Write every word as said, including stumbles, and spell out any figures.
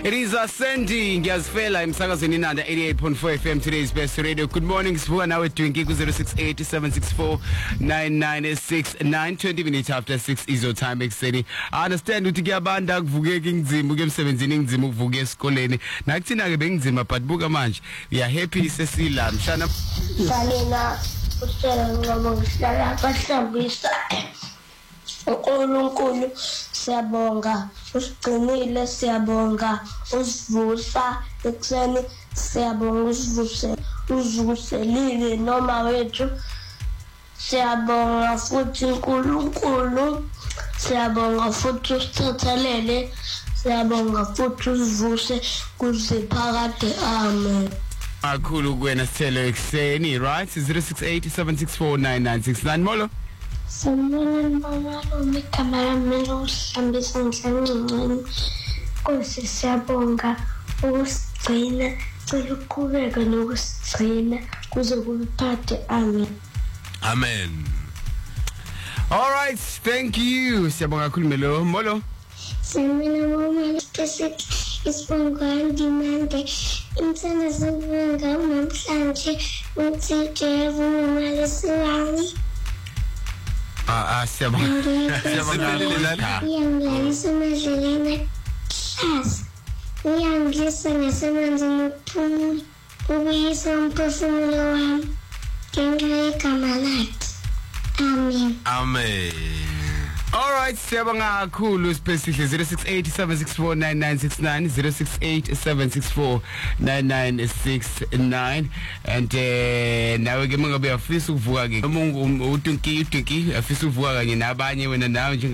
It is Ascendi ngiyazifela emsakazweni Inanda eighty-eight point four F M, today's best radio. Good morning, sivuka nawe doing ku zero six eight seven six four nine nine six nine. Twenty minutes after six is your time ekseni. I understand ukuthi kuyabanda kuvukeka ngizima uke emsebenzini ngizima ukuvuka esikoleni. Nakuthina ke bengizima but buka manje we are happy sesila mshana. Salina usela ngoba ngihlala bahlambisa. uNkulunkulu siyabonga, usigcinile siyabonga, usivusa ekseni siyabonga, usivuse uzuselile noma wethu siyabonga futhi uNkulunkulu, siyabonga futhi usithathelele, siyabonga futhi usivuse kuze phakade. Amen. Akhulu kuwena sithelo ekseni, right? zero six eight seven six four nine nine six nine. Molo Sanibona mama Lumi, kamera melo uhlambisa ngisemncane. Nkosi siyabonga ukusigcina, cela uqhubeke nokusigcina kuze kube phakade. Amen. Amen. All right, thank you. Siyabonga kakhulu Melo. Molo Sanibona mama Lumi, isibonga ndimande insana sibonga namhlanje uthi Jehovah mama siwami. Ah ah siyabonga. Siyabonga. Uyangilisa emadleleni hlasi, uyangilisa ngasemanzini ukuphumula, ubuyisa umphefumulo wami ngenxa yegama lakhe. Amen. Amen. All right, siyabonga kakhulu specifically zero six eight seven six four nine nine six nine zero six eight seven six four nine nine six nine. And eh nawe ke mangabe afisa ukuvuka ke umuntu uTunki uTunki afisa ukuvuka kanye nabanye wena nawe nje